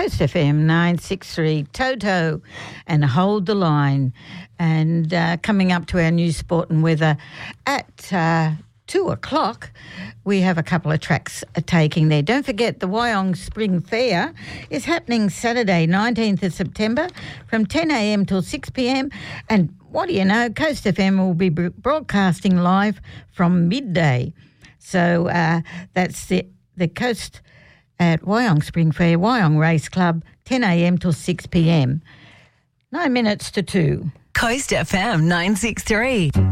Coast FM 963 Toto and Hold the Line. And coming up to our news, sport and weather at 2 o'clock, we have a couple of tracks taking there. Don't forget the Wyong Spring Fair is happening Saturday, 19th of September from 10 a.m. till 6 p.m. And what do you know, Coast FM will be broadcasting live from midday. So that's the Coast at Wyong Spring Fair, Wyong Race Club, 10 a.m. till 6 p.m. 9 minutes to 2. Coast FM 963.